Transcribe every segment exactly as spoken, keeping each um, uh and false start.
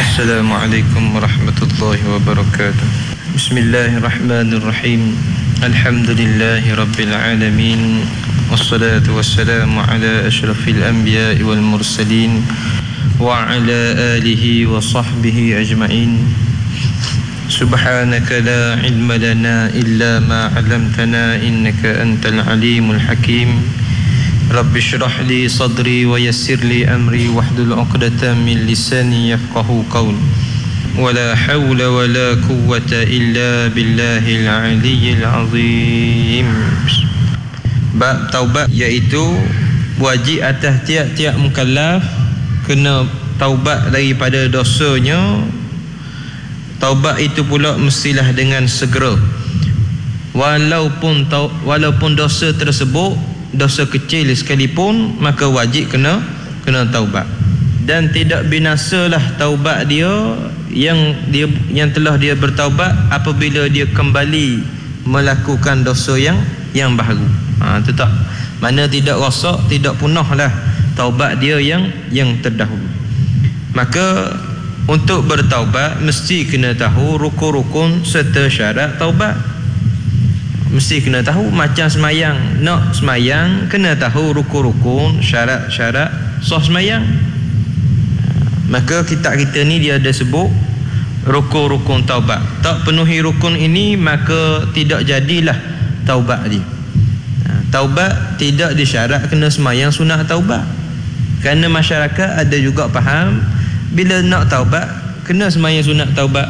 Assalamualaikum warahmatullahi wabarakatuh. Bismillahirrahmanirrahim. Alhamdulillahi rabbil alamin. Wassalatu wassalamu ala asyrafil anbiya'i wal mursalin wa ala alihi wa sahbihi ajma'in. Subhanaka la ilma lana illa ma 'allamtana innaka antal alimul hakim. Rabbi shrah li sadri wa yassir li amri wahlul 'uqdatam min lisani yafqahu qawli. Wala hawla wala quwwata illa billahil aliyyil azim. Bab taubat, iaitu wajib atas tiap-tiap mukallaf kena taubat daripada dosanya. Taubat itu pula mestilah dengan segera. Walaupun tau, walaupun dosa tersebut dosa kecil sekalipun, maka wajib kena kena taubat. Dan tidak binasalah taubat dia yang dia yang telah dia bertaubat apabila dia kembali melakukan dosa yang yang baru. Ha, itu tak, mana tidak rosak, tidak punahlah taubat dia yang yang terdahulu. Maka untuk bertaubat mesti kena tahu rukun-rukun serta syarat taubat. Mesti kena tahu, macam semayang, nak semayang kena tahu rukun-rukun, syarat-syarat sah semayang. Maka kitab kita ni dia ada sebut rukun-rukun taubat. Tak penuhi rukun ini maka tidak jadilah taubat dia. Taubat tidak disyarat kena semayang sunat taubat. Kerana masyarakat ada juga faham bila nak taubat kena semayang sunat taubat.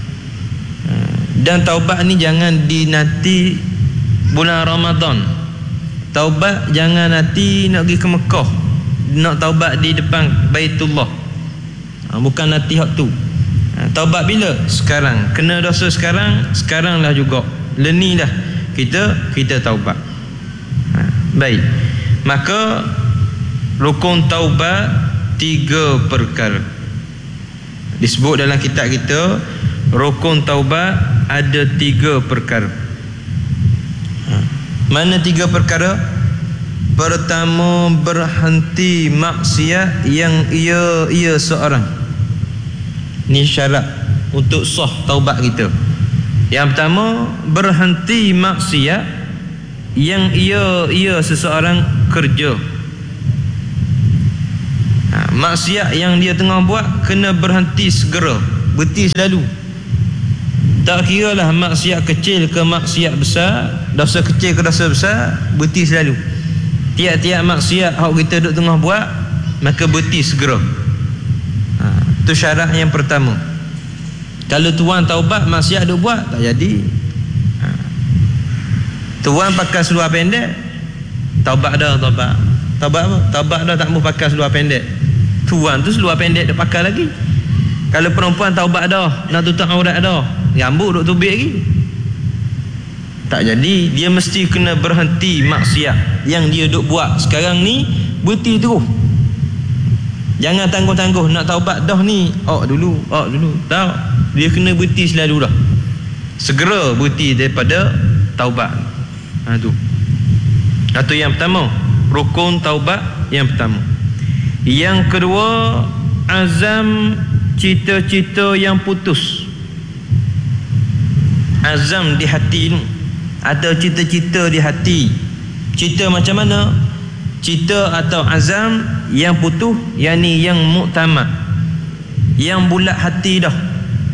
Dan taubat ni jangan dinanti bulan Ramadan. Taubat jangan nanti nak pergi ke Mekah, nak taubat di depan Baitullah. Ha, bukan nanti hak tu. Ha, taubat bila? Sekarang. Kena dosa sekarang, sekaranglah juga. Lenilah kita kita taubat. Ha, baik. Maka rukun taubat tiga perkara. Disebut dalam kitab kita, rukun taubat ada tiga perkara. Ha. Mana tiga perkara? Pertama, berhenti maksiat yang ia ia seorang. Ini syarat untuk sah taubat kita. Yang pertama, berhenti maksiat yang ia ia seseorang kerja. Ha, maksiat yang dia tengah buat kena berhenti segera, berhenti selalu. Tak kira lah maksiat kecil ke maksiat besar, dosa kecil ke dosa besar, berhenti selalu. Tiap-tiap maksiat hak kita duk tengah buat, maka berhenti segera. Ha, itu syarat yang pertama. Kalau tuan taubat maksiat duk buat, tak jadi. Ha. Tuan pakai seluar pendek, taubat dah, taubat. Taubat apa? Taubat dah, tak mau pakai seluar pendek. Tuan tu seluar pendek dia pakai lagi. Kalau perempuan taubat dah, nak tutup aurat dah, rambut duk tubik lagi. Tak jadi. Dia mesti kena berhenti maksiat yang dia duk buat sekarang ni, berhenti terus. Jangan tangguh-tangguh nak taubat dah ni, oh dulu, oh dulu. Tak, dia kena berhenti selalu dah. Segera berhenti daripada taubat. Ha tu. Itu yang pertama, rukun taubat yang pertama. Yang kedua, azam cita-cita yang putus. Azam di hati ni, atau cita-cita di hati. Cita macam mana? Cita atau azam yang putus, yakni yang muktamad, yang bulat hati dah.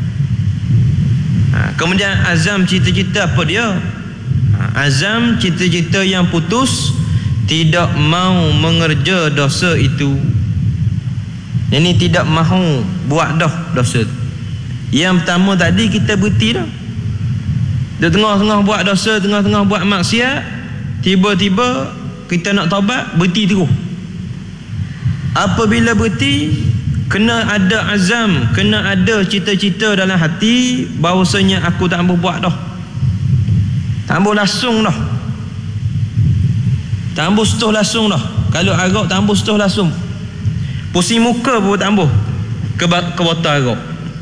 Ha, kemudian azam cita-cita apa dia? Ha, azam cita-cita yang putus, tidak mau mengerja dosa itu. Ini tidak mahu buat dah dosa. Yang pertama tadi kita berhenti dah. Dia tengah-tengah buat dosa, tengah-tengah buat maksiat, tiba-tiba kita nak taubat, berhenti terus. Apabila berhenti, kena ada azam, kena ada cita-cita dalam hati bahawasanya aku tak mau buat dah. Tak mau langsung dah. Tak mau setuh langsung dah. Kalau arak tak mau setuh langsung. Pusing muka pun tak mau ke, ke botol arak.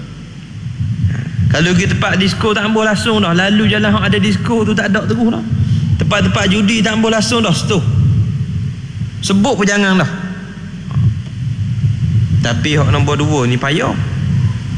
Kalau pergi tempat disko tak ambil langsung dah. Lalu jalan yang ada disko tu tak ada terus dah. Tempat-tempat judi tak ambil langsung dah, setuh. Sebut pun jangan dah. Tapi hak nombor dua ni payah.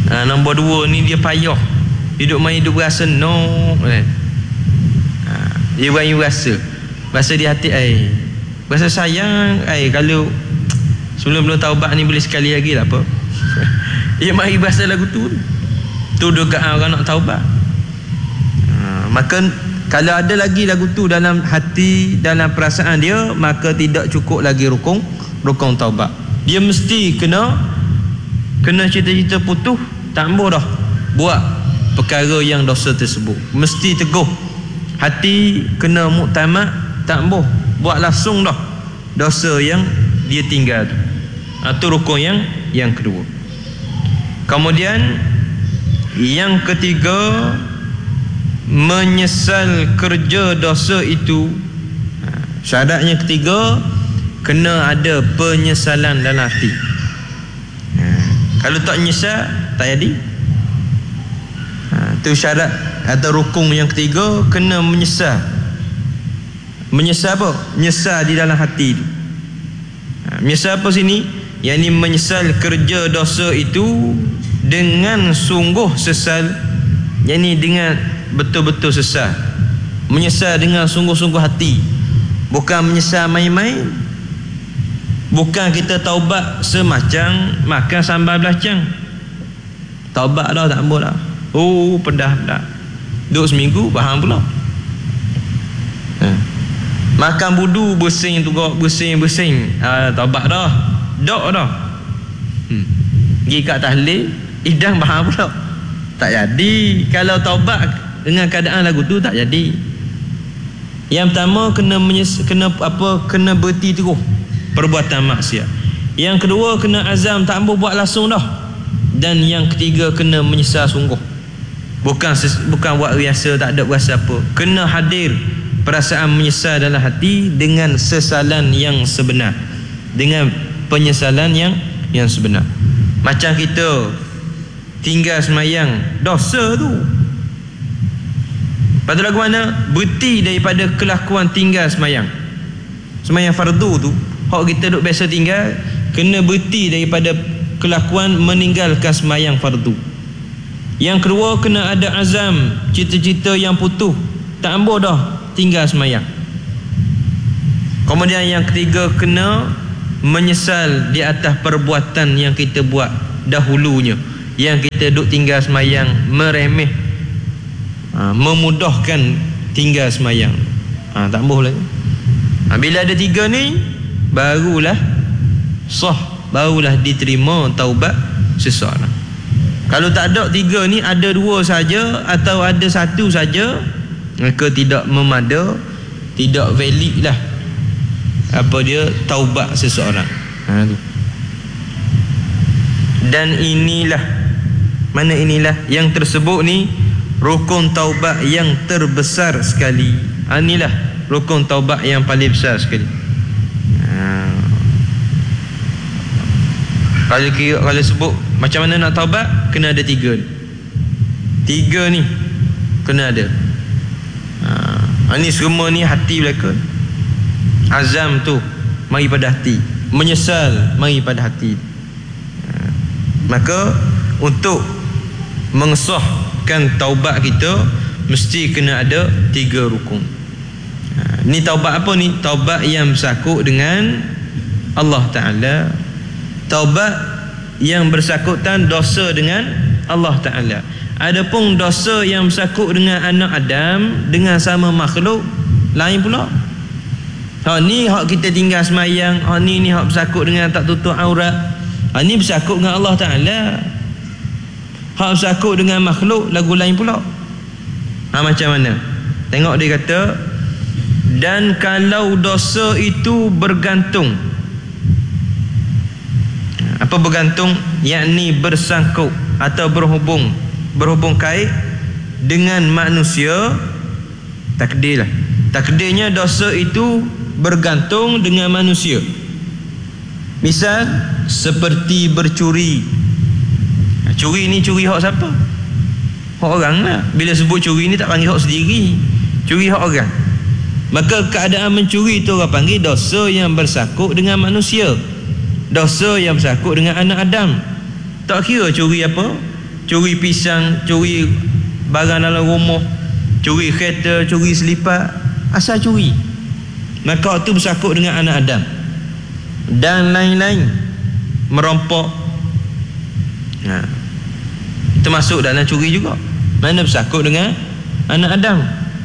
ha, nombor dua ni dia payah, hidup main hidup berasa no eh. ha, dia main berasa berasa di hati ai, berasa sayang ai, kalau sebelum belum taubat ni boleh sekali lagi tak apa. Dia mari berasa lagu tu tu dugaan orang nak taubat. ha, maka kalau ada lagi lagu tu dalam hati, dalam perasaan dia, maka tidak cukup lagi rukun rukun taubat. Dia mesti kena kena cita-cita putus, tak boleh dah buat perkara yang dosa tersebut. Mesti teguh hati, kena muktamad, tak boleh buat langsung dah dosa yang dia tinggal tu. Itu rukun yang yang kedua. Kemudian yang ketiga, menyesal kerja dosa itu. Syaratnya ketiga, kena ada penyesalan dalam hati. ha, Kalau tak menyesal, tak jadi. Itu ha, syarat atau rukun yang ketiga, kena menyesal. Menyesal apa? Menyesal di dalam hati itu. ha, Menyesal apa sini? Yang ini menyesal kerja dosa itu dengan sungguh sesal. Yang ini dengan betul-betul sesal. Menyesal dengan sungguh-sungguh hati, bukan menyesal main-main. Bukan kita taubat semacam makan sambal belacang. Taubat dah tak boleh dah. Oh pedah dah. Duduk seminggu faham pula. Ha. Makan budu bersing tu kau bersing-bersing. Ah, taubat dah. Dok dah. Hmm. Pergi kat tahlil, idang faham pula. Tak jadi. Kalau taubat dengan keadaan lagu tu tak jadi. Yang pertama kena menyes, kena apa kena berhenti terus perbuatan maksiat. Yang kedua kena azam tak boleh buat langsung dah. Dan yang ketiga kena menyesal sungguh. Bukan ses, bukan buat biasa tak ada rasa apa. Kena hadir perasaan menyesal dalam hati dengan sesalan yang sebenar. Dengan penyesalan yang yang sebenar. Macam kita tinggal semayang dosa tu. Lepas tu lagu mana? Berhenti daripada kelakuan tinggal semayang. Semayang fardu tu, hak kita duk biasa tinggal, kena berhenti daripada kelakuan meninggalkan semayang fardu. Yang kedua, kena ada azam, cita-cita yang putus, tak ambil dah tinggal semayang. Kemudian yang ketiga, kena menyesal di atas perbuatan yang kita buat dahulunya, yang kita duk tinggal semayang meremeh, ha, memudahkan tinggal semayang. ha, Tak boleh lagi. ha, Bila ada tiga ni, barulah sah, barulah diterima taubat seseorang. Kalau tak ada tiga ni, ada dua saja atau ada satu saja, maka tidak memada, tidak valid lah apa dia taubat seseorang. ha, tu. Dan inilah, mana inilah yang tersebut ni rukun taubat yang terbesar sekali. ha, Inilah rukun taubat yang paling besar sekali. ha. Kalau kira, kalau sebut macam mana nak taubat, kena ada tiga ni. Tiga ni kena ada. ha, Ini semua ni hati belaka. Azam tu mari pada hati, menyesal mari pada hati. ha, Maka untuk mengesahkan taubat kita, mesti kena ada tiga rukun. ha, Ni taubat apa ni? Taubat yang bersangkut dengan Allah Ta'ala. Taubat yang bersangkutan dosa dengan Allah Ta'ala. Adapun dosa yang bersangkut dengan anak Adam, dengan sama makhluk, lain pula. Hak ni hak kita tinggal semayang, hak ni ni hak bersangkut dengan tak tutup aurat. Hak ni bersangkut dengan Allah Ta'ala. Hak bersangkut dengan makhluk, lagu lain pula. Ha, macam mana? Tengok dia kata, dan kalau dosa itu bergantung. Apa bergantung? Yakni bersangkut atau berhubung, berhubung kait dengan manusia. Takdir lah. Takdirnya dosa itu bergantung dengan manusia. Misal seperti bercuri. Curi ni curi hak siapa? Hak orang lah. Bila sebut curi ni tak panggil hak sendiri, curi hak orang. Maka keadaan mencuri itu orang panggil dosa yang bersangkut dengan manusia, dosa yang bersangkut dengan anak Adam. Tak kira curi apa, curi pisang, curi barang dalam rumah, curi kereta, curi selipar, asal curi, maka itu bersakut dengan anak Adam. Dan lain-lain, merompok, nah, termasuk dalam curi juga, mana bersakut dengan anak Adam.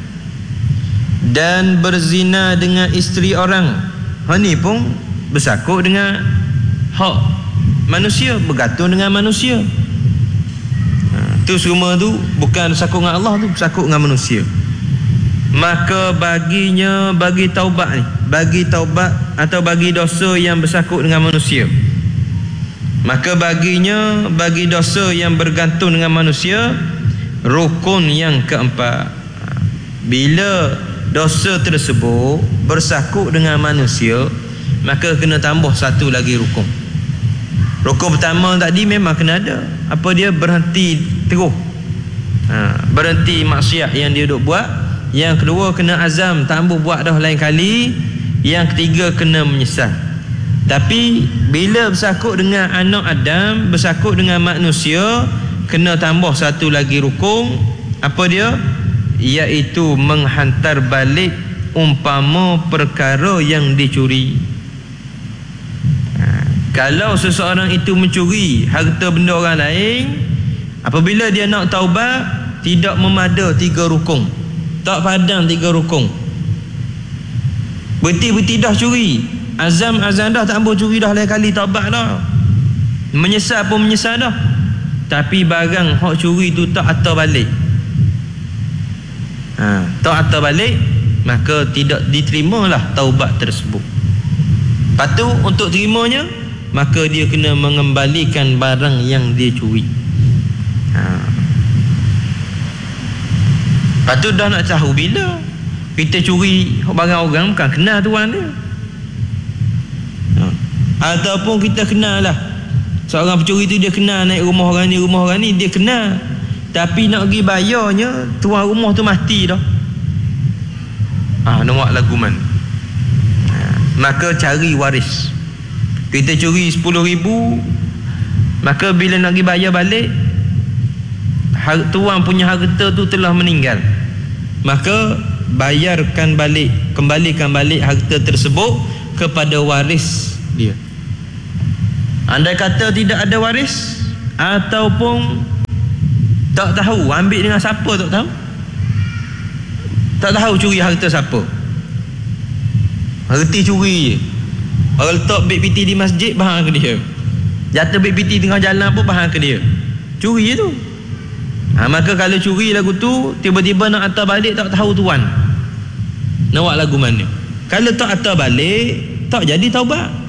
Dan berzina dengan isteri orang, hal ni pun bersakut dengan hak manusia, bergantung dengan manusia. Tu semua tu bukan bersakut dengan Allah, tu bersakut dengan manusia. Maka baginya, bagi taubat ni, bagi taubat atau bagi dosa yang bersakut dengan manusia, maka baginya, bagi dosa yang bergantung dengan manusia, rukun yang keempat. Bila dosa tersebut bersakut dengan manusia, maka kena tambah satu lagi rukun. Rukun pertama tadi memang kena ada. Apa dia? Berhenti terus, ha, berhenti maksiat yang dia duk buat. Yang kedua, kena azam tak ambil buat dah lain kali. Yang ketiga, kena menyesal. Tapi bila bersakut dengan anak Adam, bersakut dengan manusia, kena tambah satu lagi rukun. Apa dia? Iaitu menghantar balik umpama perkara yang dicuri. Ha, kalau seseorang itu mencuri harta benda orang lain, apabila dia nak taubat, tidak memada tiga rukun, tak padang tiga rukun, berhenti-berhenti dah curi, azam-azam dah tak ambil curi dah lain kali, taubat dah, menyesal pun menyesal dah, tapi barang hak curi tu tak atar balik, ha, tak atar balik, maka tidak diterimalah taubat tersebut. Lepas tu untuk terimanya, maka dia kena mengembalikan barang yang dia curi. Ha. Lepas tu dah nak tahu bila kita curi barang orang, bukan kenal tuan dia. Ha. Ataupun kita kenal lah, seorang pencuri tu dia kenal naik rumah orang ni, rumah orang ni dia kenal, tapi nak pergi bayarnya tuan rumah tu mati dah. Ah, nak buat lagu mana? Ha, maka cari waris. Kita curi sepuluh ribu, maka bila nak pergi bayar balik, tuan punya harta tu telah meninggal, maka bayarkan balik, kembalikan balik harta tersebut kepada waris dia. Andai kata tidak ada waris, ataupun tak tahu ambil dengan siapa, tak tahu, tak tahu curi harta siapa, reti curi je. Orang letak beg piti di masjid, bahang ke dia, jatuh beg piti tengah jalan pun bahang ke dia, curi je tu. Ha, maka kalau curi lagu tu, tiba-tiba nak hantar balik, tak tahu tuan nak buat lagu mana. Kalau tak hantar balik, tak jadi taubat.